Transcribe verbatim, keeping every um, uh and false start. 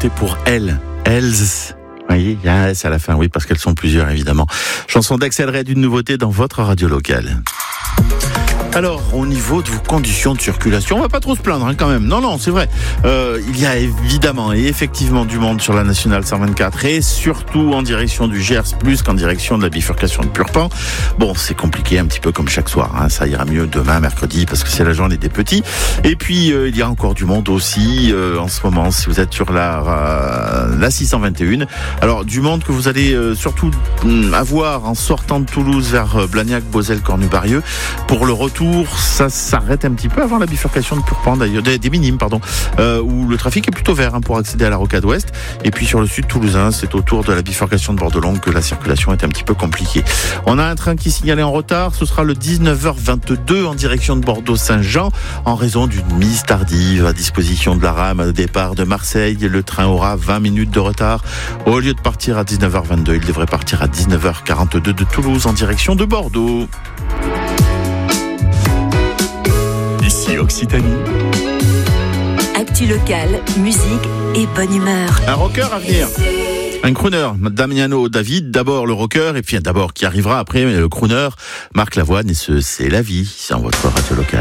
voter pour elle. Elles. Vous voyez, il y a un S à la fin, oui, parce qu'elles sont plusieurs, évidemment. Chanson d'Axel Red, une nouveauté dans votre radio locale. Alors, au niveau de vos conditions de circulation, on va pas trop se plaindre hein, quand même. Non, non, c'est vrai. Euh, il y a évidemment et effectivement du monde sur la nationale cent vingt-quatre et surtout en direction du Gers plus qu'en direction de la bifurcation de Purpan. Bon, c'est compliqué un petit peu comme chaque soir. Hein. Ça ira mieux demain, mercredi, parce que c'est la journée des petits. Et puis, euh, il y a encore du monde aussi euh, en ce moment, si vous êtes sur la, euh, la six cent vingt et un. Alors, du monde que vous allez euh, surtout euh, avoir en sortant de Toulouse vers euh, Blagnac, Beauzelle, Cornu-Barieux. Pour le retour, ça s'arrête un petit peu avant la bifurcation de Purpan d'ailleurs, des, des Minimes pardon, euh, où le trafic est plutôt vert hein, pour accéder à la rocade ouest. Et puis sur le sud toulousain, c'est autour de la bifurcation de Bordelongue que la circulation est un petit peu compliquée. On a un train qui signalait en retard, ce sera le dix-neuf heures vingt-deux en direction de Bordeaux-Saint-Jean en raison d'une mise tardive à disposition de la rame au départ de Marseille. Le train aura vingt minutes de retard. Au lieu de partir à dix-neuf heures vingt-deux, il devrait partir à dix-neuf heures quarante-deux de Toulouse en direction de Bordeaux. Ici Occitanie. Actu locale, musique et bonne humeur. Un rocker à venir. Un crooner, Damiano David, d'abord le rocker, et puis d'abord qui arrivera après le crooner, Marc Lavoine, et ce, c'est la vie, c'est en votre radio locale.